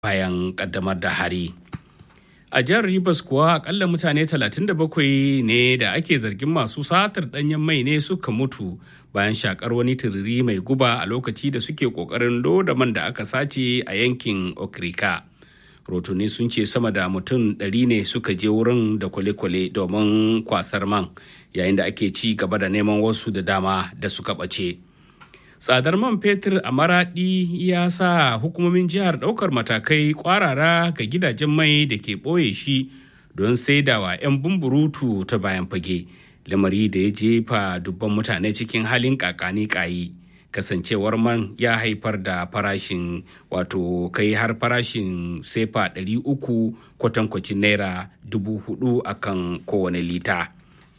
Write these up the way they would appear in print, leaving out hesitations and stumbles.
bayan kaddamar da hari. A jihar Rivers kuwa akalla mutane 37 ne da ake zargin masu satar danyen mai ne suka mutu bayan shakar wani tururi mai guba a lokaci da suke kokarin loda man da aka sace a yankin Okrika. Rotuni sun ce sama da mutum 100 ne suka je wurin da kwale-kwale domin kwasar man, yayin da ake ci gaba da neman wasu da dama da suka ɓace. Tsadar man fetur a Maraɗi ya sa hukumomin jihar ɗaukar matakai ƙwarara ga gidajen mai da ke ɓoye shi don saidawa 'yan bumburutu ta bayan fage, lamari da ya jefa dubban mutane cikin halin kakani kayi. Kasancewar man ya haifar da farashin kai har farashin sefa 300 kwatankwacin naira 4,000 akan kowane lita.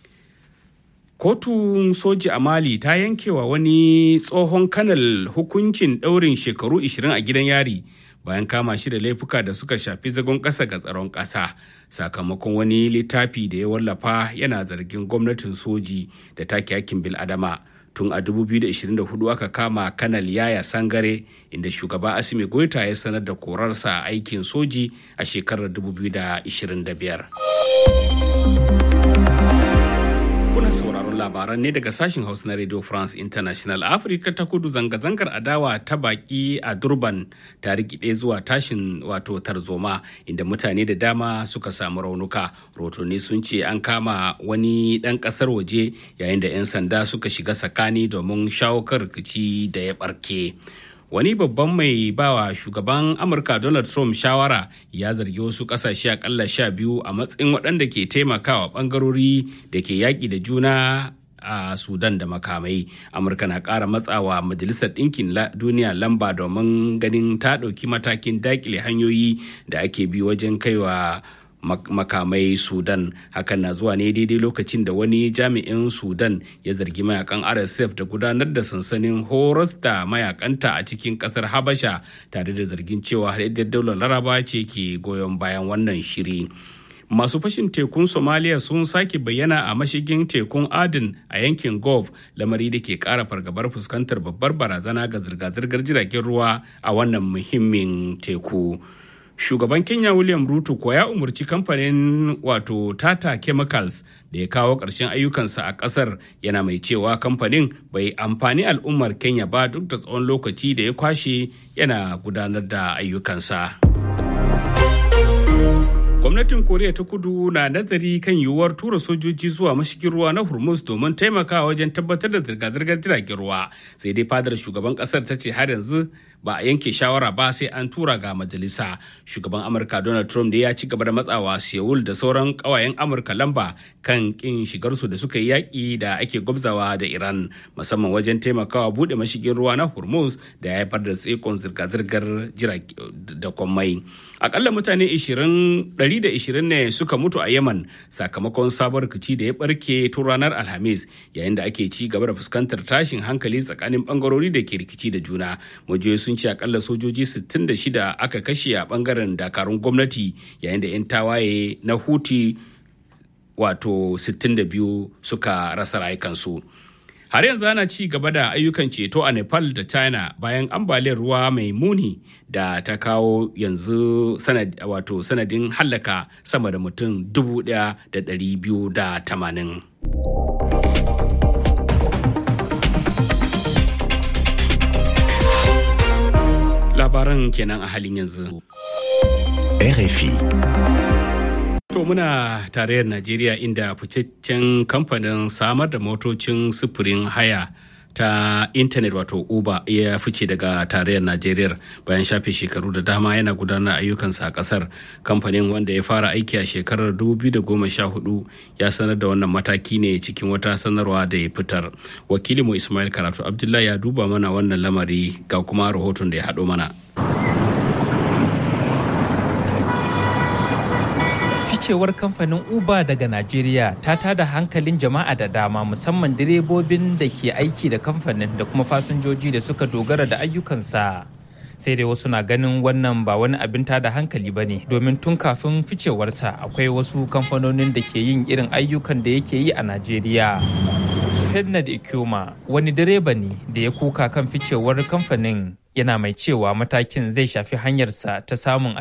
Kotun soji a Mali ta yankewa wani tsohon kanal hukuncin ɗaurin shekaru 20 a gidan yari bayan kama shi da laifuka da suka shafi zagon ƙasa ga tsaron ƙasa, sakamakon wani littafi da ya wallafa yana zargin gwamnatin soji da take hakkin bil'adama. Tun a 2024 aka kama kanal Yaya Sangare, inda shugaba Assimi Goita ya sanar da korarsa aikin soji a shekarar 2025. Kuna sauraron labaran ne daga sashen Hausa na Radio France International. Afirka ta kudu zanga-zangar adawa ta baki a Durban ta rikide zuwa tashin tarzoma, inda mutane da dama suka samu raunuka. Rotoni sun ce an kama wani ɗan ƙasar waje yayin da 'yan sanda suka shiga tsakani domin shawo kan rikici da ya ɓarke. Wani babban mai bawa shugaban Amurka Donald Trump shawara ya zargi wasu kasashe akalla 12 a matsayin waɗanda ke taimakawa ɓangarori da ke yaƙi da juna a Sudan da makamai. Amurka na ƙara matsawa Majalisar Ɗinkin Duniya lamba domin ganin ta ɗauki matakin daƙile hanyoyi da ake bi wajen kaiwa makamai Sudan. Hakan na zuwa ne daidai lokacin da wani jami'in Sudan ya zargi mayakan RSF da gudanar da sansanin horas da mayakanta a cikin kasar Habasha, tare da zargin cewa haɗaɗɗiyar daular Laraba ce ke goyon bayan wannan shiri. Masu fashin tekun Somalia sun sake bayyana a mashigin tekun Aden a yankin Gulf, lamari da ke ƙara fargabar fuskantar babbar barazana ga zirga-zirgar jiragen ruwa a wannan muhimmin teku. Shugaban Kenya William Ruto ko ya umarci kamfanin Tata Chemicals da ya kawo ƙarshen ayyukansa a ƙasar, yana mai cewa kamfanin bai amfani al'ummar Kenya ba duk da tsawon lokaci da ya kwashe yana gudanar da ayyukansa. Gwamnatin Koriya ta Kudu na nazari kan yiwuwar tura sojoji zuwa mashigin ruwa na Hormuz domin taimakawa wajen tabbatar da zirga-zirgar jiragen ruwa. Sai dai fadar shugaban kasar ta ce har yanzu ba a yanke shawara ba sai an tura ga majalisa. Shugaban Amurka Donald Trump da ya ci gaba da matsawa Seoul da sauran kawayen Amurka lamba kan kin shigarsu da suka yi yaƙi da ake gwabzawa da Iran, musamman wajen taimakawa buɗe mashigin ruwa na Hormuz da ya haifar da tsikon zirga-zirgar jirage da kwammai. Akalla mutane 120 ne suka mutu a Yaman sakamakon sabon rikici da ya barke tun ranar Alhamis, yayin da ake ci gaba da fuskantar tashin hankali tsakanin bangarori da ke rikici da juna. Majiyoyi sun ce akalla sojoji 66 aka kashe a bangaren dakarun gwamnati, yayin da 'yan tawaye na Houthi 62 suka rasa rayukansu. Har yanzu ana ci gaba da ayyukan ceto a Nepal da China bayan ambaliyar ruwa mai muni da ta kawo yanzu sanadin hallaka sama da mutum 1,280. Labaran kenan a halin yanzu. RFI. To muna tarayyar Najeriya, inda fitaccen kamfanin samar da motocin sufurin haya ta intanet Uber ya fice daga tarayyar Najeriya bayan shafe shekaru da dama yana gudanar ayyukansa a kasar. Kamfanin, wanda ya fara aiki a shekarar 2014, ya sanar da wannan mataki ne cikin wata sanarwa da ya fitar. Wakilinmu Ismail Karatu Abdullahi ya duba mana wannan lamari ga kuma rahoton da ya haɗo mana. Ficewar kamfanin Uber daga Najeriya ta tada hankalin jama'a da dama, musamman direbobin da ke aiki da kamfanin da kuma fasinjoji da suka dogara da ayyukansa. Sai dai wasu na ganin wannan ba wani abin tada hankali ba ne, domin tun kafin ficewarsa akwai wasu kamfanonin da ke yin irin ayyukan da yake yi a Najeriya. Ferdinand Ikuma wani direba ne da ya kuka kan ficewar kamfanin. yana mai cewa matakin zai shafi hanyarsa ta samun